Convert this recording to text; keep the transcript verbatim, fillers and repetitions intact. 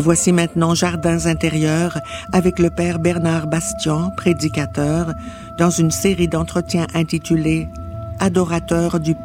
Voici maintenant Jardins intérieurs avec le père Bernard Bastian, prédicateur, dans une série d'entretiens intitulée « Adorateur du Père ».